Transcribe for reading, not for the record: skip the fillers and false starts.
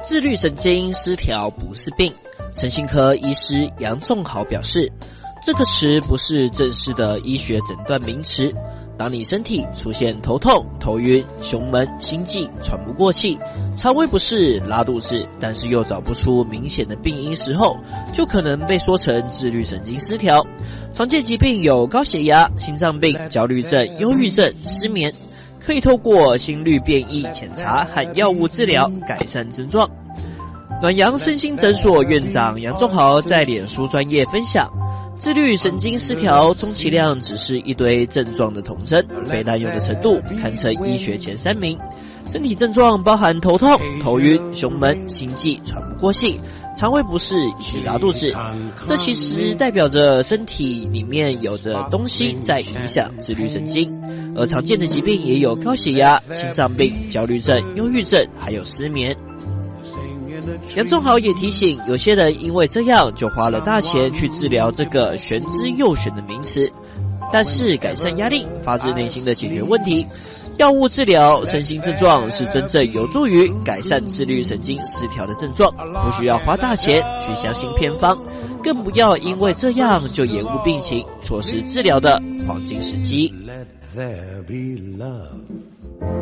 自律神经失调不是病，身心科医师杨仲豪表示，这个词不是正式的医学诊断名词。当你身体出现头痛、头晕、胸闷、心悸、喘不过气、肠胃不适、拉肚子，但是又找不出明显的病因时候，就可能被说成自律神经失调。常见疾病有高血压、心脏病、焦虑症、忧郁症、失眠，可以透过心率变异检查和药物治疗改善症状。暖阳身心诊所院长杨仲豪在脸书专页分享，自律神经失调充其量只是一堆症状的统称，被滥用的程度堪称医学前3名。身体症状包含头痛、头晕、胸闷、心悸、喘不过气、肠胃不适以及拉肚子，这其实代表着身体里面有着东西在影响自律神经。而常见的疾病也有高血压、心脏病、焦虑症、忧郁症，还有失眠。杨仲豪也提醒，有些人因为这样就花了大钱去治疗这个玄之又玄的名词，但是改善压力、发自内心的解决问题，药物治疗身心症状是真正有助于改善自律神经失调的症状，不需要花大钱去相信偏方，更不要因为这样就延误病情，错失治疗的黄金时机。 Let there be love.